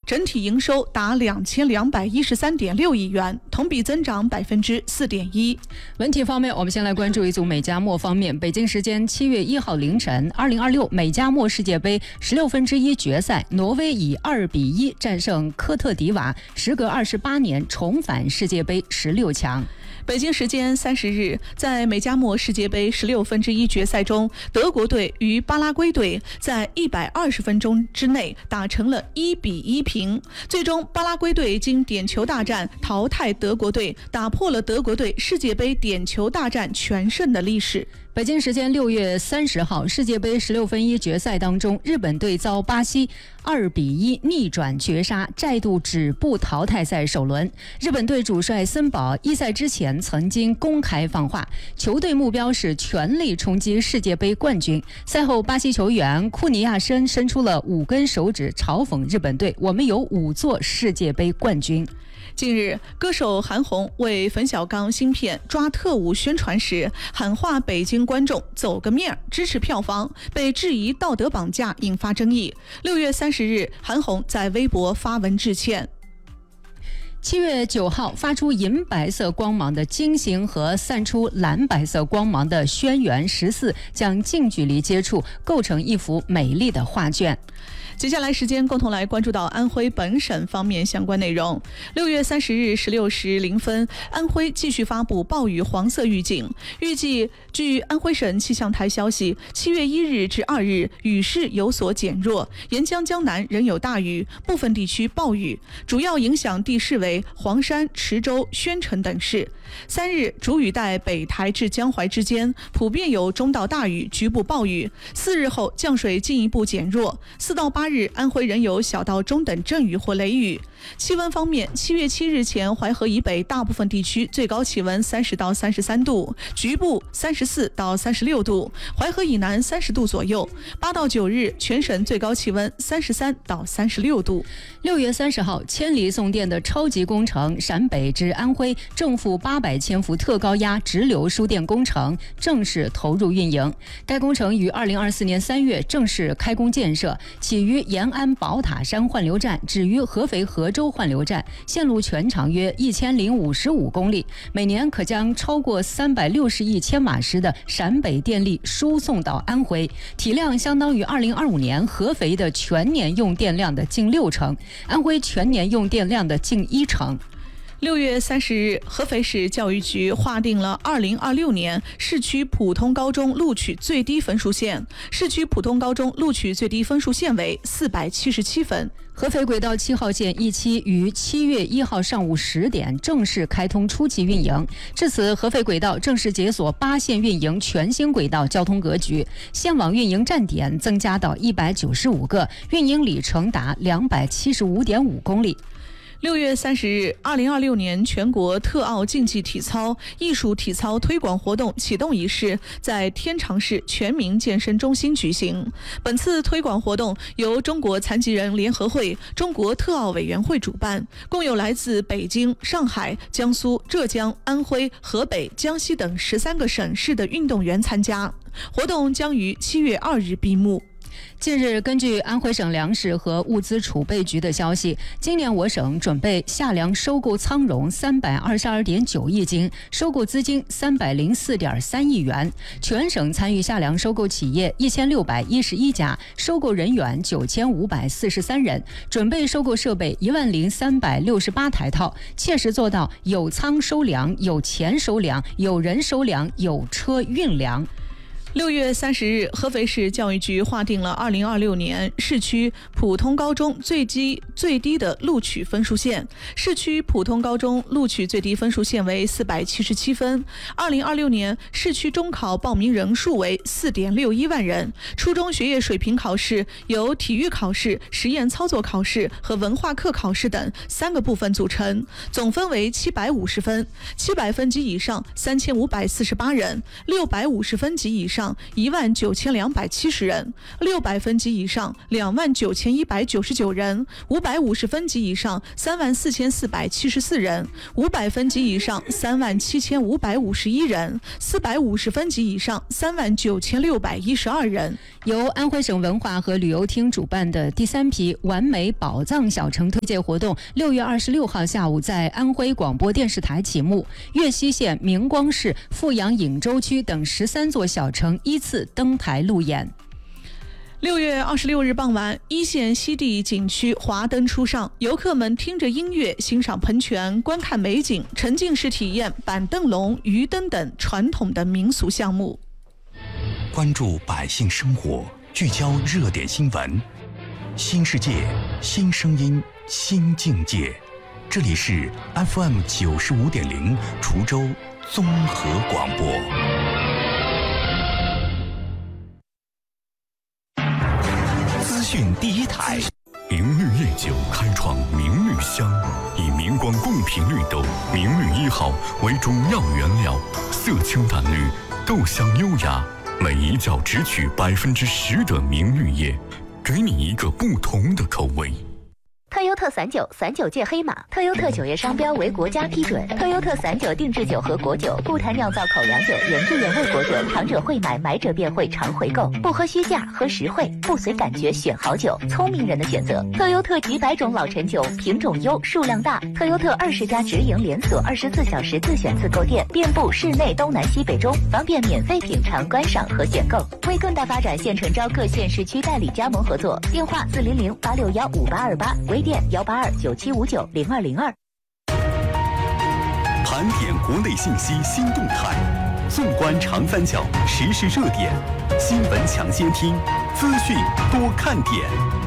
整体营收达2213.6亿元，同比增长4.1%。 文体方面，我们先来关注一组美加墨方面。北京时间7月1号凌晨，2026美加墨世界杯16分之一决赛，挪威以2-1战胜科特迪瓦，时隔28年重返世界杯16强。 北京时间30日，在美加墨世界杯16分之一决赛中，德国队与巴拉圭队在120分钟之内打成了1-1平，最终巴拉圭队经点球大战淘汰德国队，打破了德国队世界杯点球大战全胜的历史。 北京时间6月30号，世界杯16分一决赛当中，日本队遭巴西2-1逆转绝杀，再度止步淘汰赛首轮。日本队主帅森保一赛之前曾经公开放话，球队目标是全力冲击世界杯冠军。赛后，巴西球员库尼亚伸出了5根手指，嘲讽日本队：“我们有5座世界杯冠军。” 近日，歌手韩红为冯小刚新片抓特务宣传时，喊话北京观众走个面儿，支持票房，被质疑道德绑架，引发争议。6月30日，韩红在微博发文致歉。 7月9号，发出银白色光芒的金星和散出蓝白色光芒的轩辕14将近距离接触，构成一幅美丽的画卷。 接下来时间共同来关注到安徽本省方面相关内容。6月30日16时0分，安徽继续发布暴雨黄色预警。预计据安徽省气象台消息，7月1日至2日雨势有所减弱，沿江江南仍有大雨，部分地区暴雨，主要影响地市为黄山、池州、宣城等市。3日主雨带北台至江淮之间普遍有中到大雨，局部暴雨。4日后降水进一步减弱。4到8日安徽仍有小到中等阵雨或雷雨。气温方面，7月7日前淮河以北大部分地区最高气温30到33度，局部34到36度，淮河以南30度左右。8到9日全省最高气温33到36度。 6月30号，千里送电的超级工程陕北至安徽正负800千伏特高压直流输电工程正式投入运营。该工程于2024年3月正式开工建设，起于延安宝塔山换流站，止于合肥河州换流站，线路全长约1055公里，每年可将超过360亿千瓦时的陕北电力输送到安徽，体量相当于2025年合肥的全年用电量的近6成，安徽全年用电量的近1成。 6月30日，合肥市教育局划定了2026年市区普通高中录取最低分数线，市区普通高中录取最低分数线为477分。 合肥轨道7号线一期于7月1号上午10点正式开通初期运营，至此合肥轨道正式解锁8线运营全新轨道交通格局，线网运营站点增加到195个，运营里程达275.5公里。 6月30日，2026年全国特奥竞技体操、艺术体操推广活动启动仪式在天长市全民健身中心举行。本次推广活动由中国残疾人联合会、中国特奥委员会主办，共有来自北京、上海、江苏、浙江、安徽、河北、江西等13个省市的运动员参加。活动将于7月2日闭幕。 近日，根据安徽省粮食和物资储备局的消息，今年我省准备夏粮收购仓容322.9亿斤，收购资金304.3亿元。全省参与夏粮收购企业1611家，收购人员9543人，准备收购设备10368台套，切实做到有仓收粮、有钱收粮、有人收粮、有车运粮。 6月30日，合肥市教育局划定了2026年市区普通高中最低的录取分数线。市区普通高中录取最低分数线为477分。2026年市区中考报名人数为4.61万人。初中学业水平考试由体育考试、实验操作考试和文化课考试等3个部分组成，总分为750分。700分及以上3548人，650分及以上上19270人，600分及以上29199人，550分及以上34474人，500分及以上37551人，450分及以上39612人。 由安徽省文化和旅游厅主办的第3批完美宝藏小城推介活动6月26号下午在安徽广播电视台启幕，岳西县、明光市、阜阳颍州区等13座小城依次登台路演。 6月26日傍晚，一线西递景区华灯初上，游客们听着音乐，欣赏喷泉，观看美景，沉浸式体验板凳龙、鱼灯等传统的民俗项目。 关注百姓生活，聚焦热点新闻，新世界，新声音，新境界。这里是 FM 95.0滁州综合广播。资讯第一台，明绿夜酒开创明绿香，以明光贡品绿豆明绿1号为中药原料，色清淡绿，豆香优雅，每一角只取10%的明绿叶，给你一个不同的口味。 特优特散酒，散酒界黑马。特优特酒业商标为国家批准。特优特散酒定制酒和果酒，不谈酿造口粮酒，原汁原味果酒，尝者会买，买者便会常回购。不喝虚价，喝实惠，不随感觉选好酒，聪明人的选择。特优特几百种老陈酒，品种优，数量大。特优特20家直营连锁，24小时自选自购店，遍布市内东南西北中，方便免费品尝、观赏和选购。为更大发展，现诚招各县市区代理加盟合作，电话400-861-5828，微店182-9759-0202。 盘点国内信息新动态，纵观长三角时事热点，新闻抢先听，资讯多看点。